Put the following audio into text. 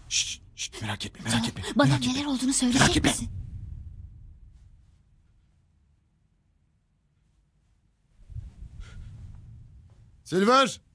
Şşt, merak etme, merak etme. Bana merak neler etme. olduğunu Merak söyleyecek etme. misin? Silver!